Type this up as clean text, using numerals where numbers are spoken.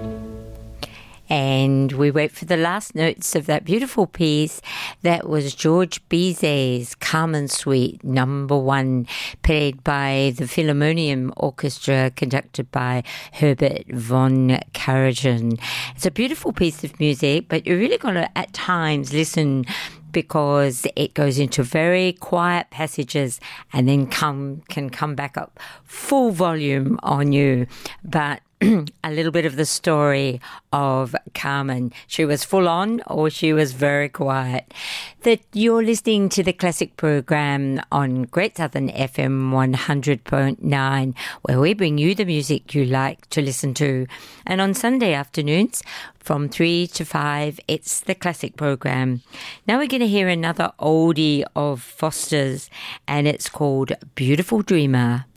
And we wait for the last notes of that beautiful piece. That was George Bizet's Carmen Suite number 1, played by the Philharmonium Orchestra, conducted by Herbert von Karajan. It's a beautiful piece of music, but you're really going to, at times, listen, because it goes into very quiet passages and then can come back up full volume on you. But a little bit of the story of Carmen. She was full on or she was very quiet. That you're listening to the classic program on Great Southern FM 100.9, where we bring you the music you like to listen to. And on Sunday afternoons from 3 to 5, it's the classic program. Now we're going to hear another oldie of Foster's, and it's called Beautiful Dreamer.